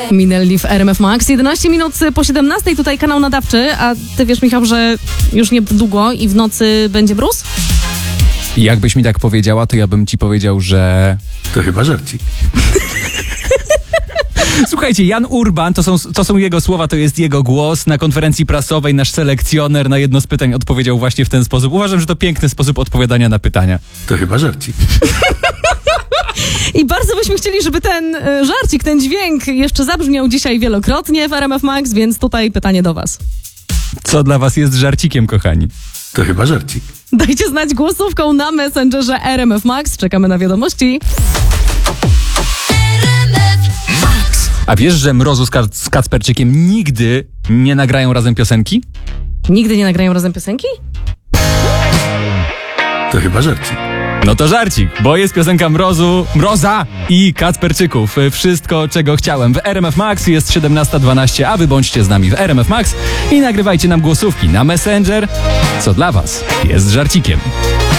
Minęli w RMF Max. 11 minut po 17, tutaj kanał nadawczy, a ty wiesz, Michał, że już niedługo i w nocy będzie mróz? Jakbyś mi tak powiedziała, to ja bym ci powiedział, że... To chyba żarcik. Słuchajcie, Jan Urban, to są jego słowa, to jest jego głos. Na konferencji prasowej nasz selekcjoner na jedno z pytań odpowiedział właśnie w ten sposób. Uważam, że to piękny sposób odpowiadania na pytania. To chyba żarcik. I bardzo byśmy chcieli, żeby ten żarcik, ten dźwięk jeszcze zabrzmiał dzisiaj wielokrotnie w RMF Max, więc tutaj pytanie do was. Co dla was jest żarcikiem, kochani? To chyba żarcik. Dajcie znać głosówką na Messengerze RMF Max. Czekamy na wiadomości. A wiesz, że Mrozu z Kacperczykiem nigdy nie nagrają razem piosenki? Nigdy nie nagrają razem piosenki? To chyba żarcik. No to żarcik, bo jest piosenka Mroza i Kacperczyków. Wszystko, czego chciałem. W RMF Max jest 17:12, a wy bądźcie z nami w RMF Max i nagrywajcie nam głosówki na Messenger. Co dla was jest żarcikiem.